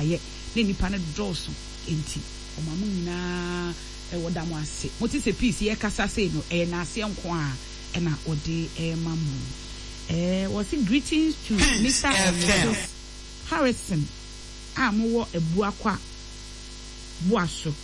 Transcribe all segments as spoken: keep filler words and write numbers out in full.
mpaye na nipa ne dɔɔso enti ɔmamu nyinaa ɛwɔ da mo ase mo ti se peace ye kasa sei no ɛyɛ na ase nko a ɛna ɔde ɛma mu eh was greetings to Mister and Missus Harrison a mo wɔ ebuakwa buaso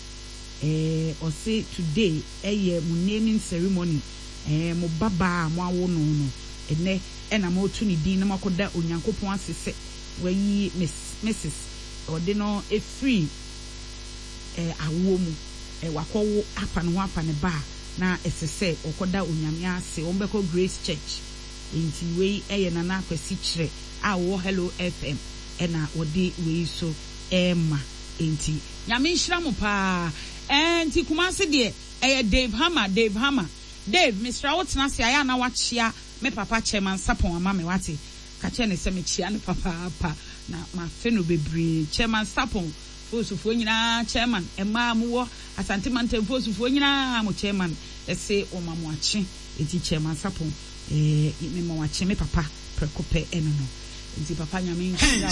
eh ɔse today ɛyɛ mo naming ceremony eh mo baba mo awo no no ene ɛna mo tu ni din na makoda onyankopɔn asese wayi Miss Missus ɔde no e free eh awo mu eh wakɔwo apa no apa ne ba na esese okoda onyame ase ombeko Grace Church enti wei eye na na kwasi kire a wo Hello F M ena odi wei so ema enti nyame nhira mo pa enti Kumasi de eye Dave Hammer Dave Hammer Dave Mister Wotena se aya na wachia me papa chairman sapon ama me wate ka che ne se me chia ne papa pa na ma fe no bebre chairman sapon fosufo nyina chairman ema mo wo asante mantam fosufo nyina mo chairman ese o ma mo achi eti chairman sapon eh me mo achi me papa prekope eno no enti papa nyame nhira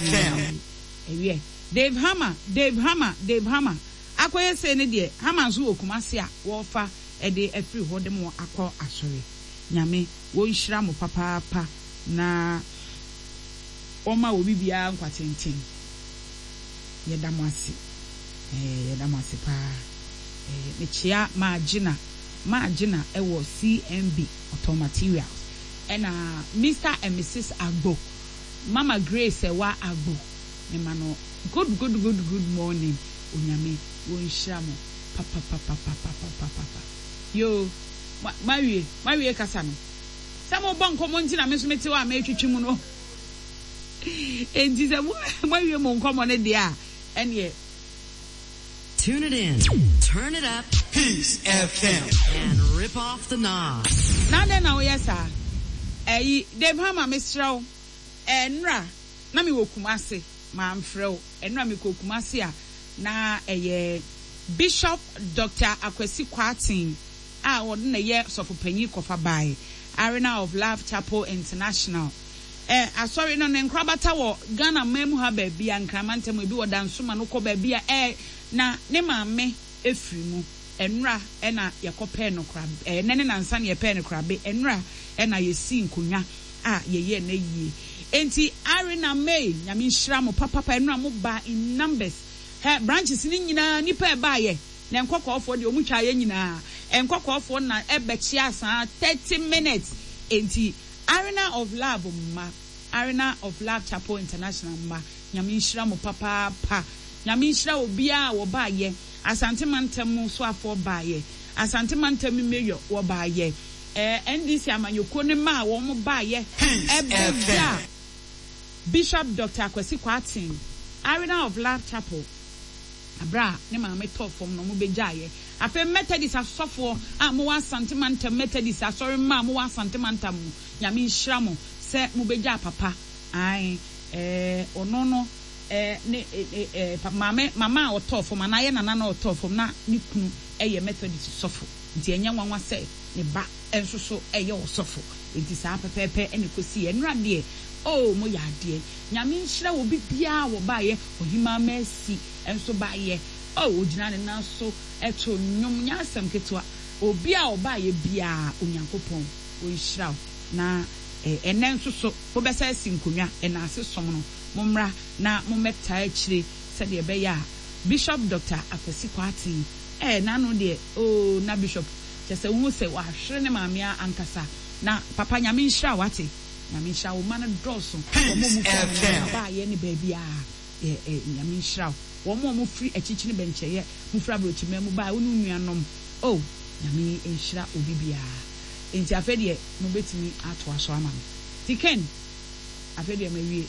o ewie Dave Hammer Dave Hammer Dave Hammer akoye se ne de Hammer so Kumasi a wo fa e de afri ho de mo akọ asori nyame wo nhira mo papa pa na oma obi bia nkwatenten yeda mo ase eh yeda mo ase pa eh mechia maagina maagina ewo C M B auto materials ena Mister and Missus Agbo Mama Grace ewa Agbo me mano good good good good morning onyame wo nhira mo papa papa papa papa papa yo mawie mawie kasa no samo banko mo ntina me so meti wa ma etwetwe mu no enti se mo mawie mo nkomo ne de a ene tune it in, turn it up, Peace F M, and rip off the knob. Now then now yes sir eh Dave Hammer Mister enra na me wo Kumasi ma mfrɛ enra me ko Kumasi a na eye Bishop Doctor Akwesi Kwatin a wode na ye sofopanyi kofa bai Arena of Love Chapel International eh asori no ne nkrabata wo Ghana memu ha ba bia nkramanta mu bi wo dansoma no ko ba bia eh na ne maame efiri mu enra ena yakope no krab eh nene nansa ne yepe no krabe enra ena yesi nkonya a yeye na yie enti Arena May nyame nhira mo papa pa enra mo ba in numbers he branches ni nyina nipa e ba ye na nkokofo de omutwa ye nyina enkokofo na ebechia san thirty minutes enti Arena of Love ma Arena of Love Chapel International ma nyame nhira mo papa pa nyame nhira obia wo ba ye asante mantam so afọ ba ye asante mantam meyo wo ba ye eh N D C amanyoko ne ma wo mo ba ye ebia Bishop Doctor Akwesi Kwatin Arena of Love Chapel abra ne ma me top from no mo beja ye afa Methodist asofo a mo wa asante mantam Methodist asori ma mo wa asante mantam nyame nhira mo se mo beja papa ai eh ono no eh ne eh mama mama o top from na ye nana na o top from na ni kunu eye Methodist sofo nti enya nwanwa se ne ba enso so eye o sofo nti sa pepepe ene kosi enra de oh mo ya de nyame nhira wo bibia wo ba ye ohima mercy enso ba ye oh ogina ne na so eto nyom nya asem ketwa obi a oba ye bia onyankopon o nhira na enen so so wo besa sinkonwa ena ase som no momra na mometa akire se de be ya Bishop Doctor Akwesi Kwatin eh na no de oh na Bishop chese hu se wa hwere ne maamia ankasa na papa nyame nhira wate nyame nhira wo man drosso wo mo mu ba ye ne ba bia eh eh nyame nhira wo mo mo free achichi ne bencheye mu fra brochi memu ba wo nu nuanom oh nyame nhira obi bia enti afedie mo betimi ato aso ama tiken afedie mawie.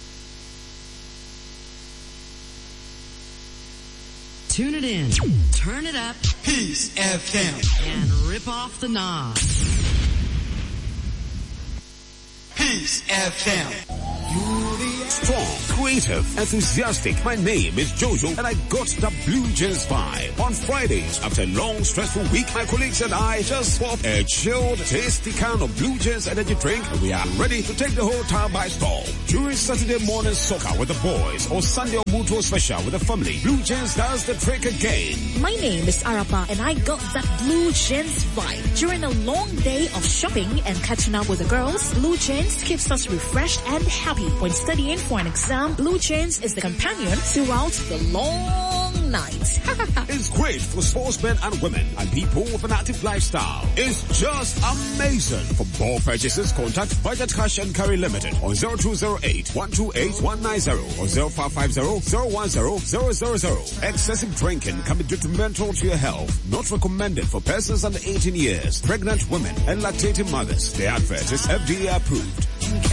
Tune it in, turn it up, Peace F M, and rip off the knob. Peace F M. Strong, creative, enthusiastic. My name is Jojo and I got the Blue Jeans vibe. On Fridays, after a long, stressful week, my colleagues and I just swap a chilled, tasty can of Blue Jeans energy drink and we are ready to take the whole town by storm. During Saturday morning soccer with the boys or Sunday or Mutual special with the family, Blue Jeans does the trick again. My name is Arapa and I got that Blue Jeans vibe. During a long day of shopping and catching up with the girls, Blue Jeans keeps us refreshed and happy. When studying for an exam, Blue Jeans is the companion throughout the long night. It's great for sportsmen and women and people with an active lifestyle. It's just amazing. For more purchases, contact Budget Cash and Carry Limited on zero two zero eight, one two eight, one nine zero or zero five five zero, zero one zero, zero zero zero. Excessive drinking can be detrimental to your health. Not recommended for persons under eighteen years, pregnant women and lactating mothers. The advert is F D A approved.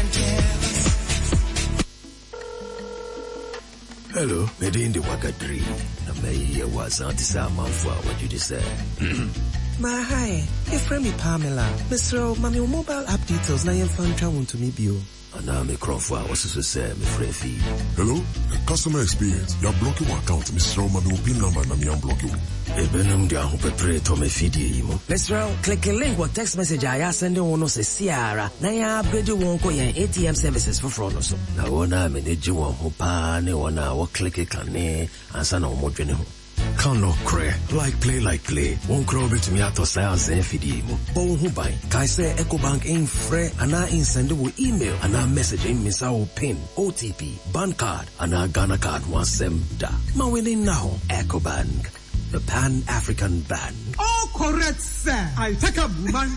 Hello, Medindi Wakadri. May was anti-Sama for what you just said. My hi, if me Pamela, Mister Mami mobile app details na yen fan travel to me bio. Ana me Crawford was to say me friend fee. Hello, customer experience. You're blocking my account, Mister Mami pin number na me unblock you. Ebenum dia ho pepre to me feed you. Mister click a link what text message I send one no say Ciara. Na ya upgrade won ko yen A T M services for fraud so. Na wona me de won ho pa ne wona wo click it kan ne ansa na wo dwene ho. Can no cray, like play, like play. Won't crow bit me out of sales and feed him. Bon who buy. Kai say EcoBank in free and I in sendable email and I message in Miss our pin, O T P, bank card, and I Ghana card once sem da. Ma winning now, EcoBank, the Pan-African Bank. Oh, correct, sir. I take a woman.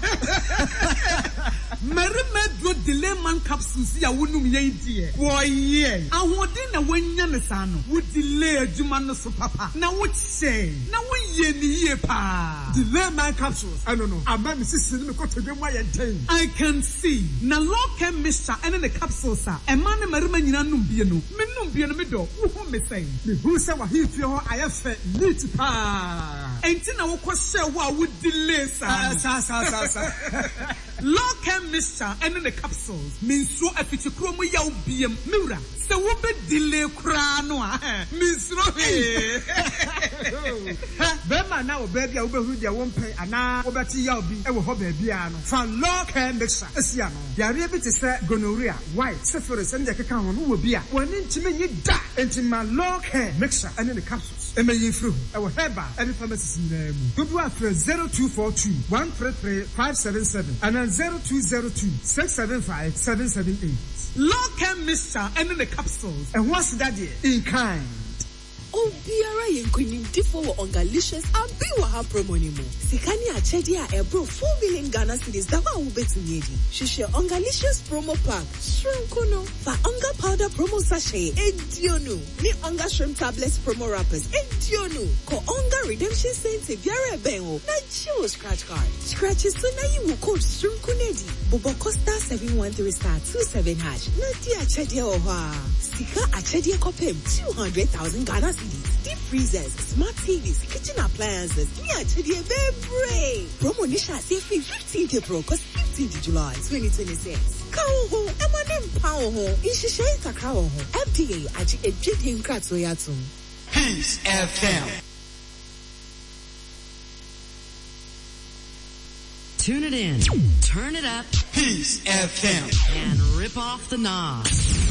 Marimedo delay man capsules ya wonu ye die. Boy ye. Ahode na wanya ne sano. Wo delay adwuma no so papa. Na wo say. Na wo ye ni ye pa. Delay man capsules. I don't know. Ama me sisi me ko to dem wa ye ten. I can see. Na local mixture ene the capsules a. E man na marima nyina num bie no. Me num bie no me do. Wo ho me say. Me hu say wa hifie ho ayefe neat pa. Enti na wo ko say wa wo delay sa. Sa sa sa sa. Local mixture and in the capsules means so a picture chromo yaw biem mura se wo be delay kra no a means no be ma na wo baby a wo be hu dia wo mpe ana wo beti yaw bi e wo ho baby a no fa local mixture esia no yare bi te se gonorrhea white syphilis and the keka ho no wo bi a woni ntime nyi da enti ma local mixture and in the capsules e me yin fru e wo heba every pharmacy na mu do do afre zero two four two, one three three, five seven seven and then zero two zero two, six seven five, seven seven eight. Local mixture and in the capsules. And what's that in kind? Oh, Biara Yenkunim Tifo Ongalicious and Biwaha Promonimo. Sikani Achedi a ebro four million Ghana cities that one will bet to Yedi. She share Ongalicious promo pack. Shrimkuno. For Onga powder promo sachet. Edionu. Ni Onga shrimp tablets promo wrappers. Edionu. Ko Onga redemption saints a Biara Bengo. Na Chiwo scratch card. Scratches so na you will code Shrimkunedi. Bobo Costa seven one three star two seven hash. Na di Achedi Oha. Sika Achedi Kopem two hundred thousand Ghana deep freezers, smart T Vs, kitchen appliances. Yeah, Chedi Bebre. Promo Nisha say fifteenth April, cause fifteenth July, twenty twenty-six. Kao ho, emanem pao ho. Ishishe kakao ho. F D A aji ejid him kratso yatum. Peace F M. Tune it in, turn it up. Peace F M. And rip off the knob.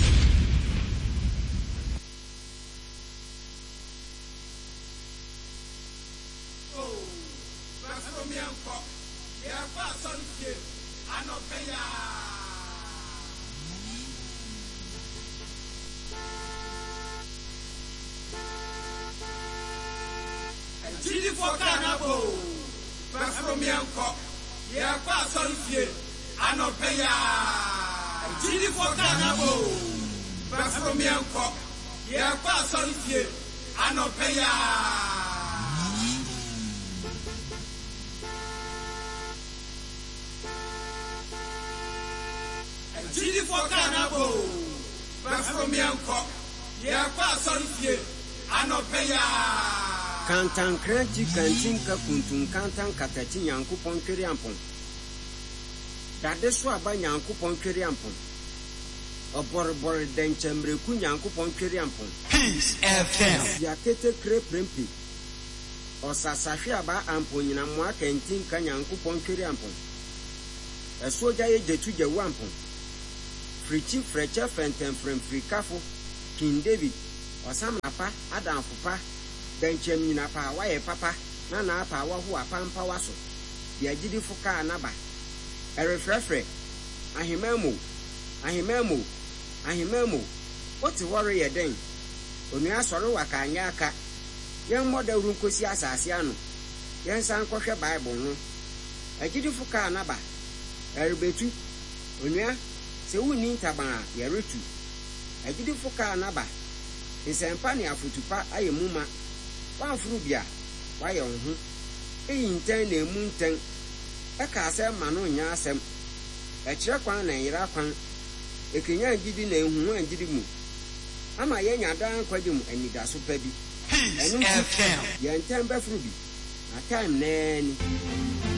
Gidi for Canabo, Basromianco, Yapa Solfie, Anopeya. Gidi for Canabo, Basromianco, Yapa Solfie, Anopeya. Gidi for Canabo, Basromianco, Yapa Solfie, Anopeya. Kantan kranti kantin ka kuntun kantan katati Yankopon twere ampon. Dade so aba Yankopon twere ampon. Oborbor denchembre kunyankopon tweriampon. Pins F M. Yakete kre prempi. Osasahwe aba ampon nyina mo akantin kanyankopon tweriampon. Esoja ye jetu jewampon. Frichi frecha fentem frem frikafo. King David osam napa adamfo pa denchem nyina pa waye papa na na apa wa ho apampa waso. Ya gidifo ka naba. Erefrefre ahimemo ahimemo ahimemo oti wore ye den onu asoro waka anya aka yen modawru nkosi asase ano yen san kohwe bible no agidifo ka naba erbetu onua se wuni ntaban ye retu agidifo ka naba nsempa ne afotupa ayemuma wanfuru bia waye onhu eyintan na emu ntan eka asem ma no nya asem ekire kwan na yira kwan ekenya gidi na ehu angidi mu ama yenya dan kwadi mu anida so pa bi enu ye ntan ba furu bi na time nani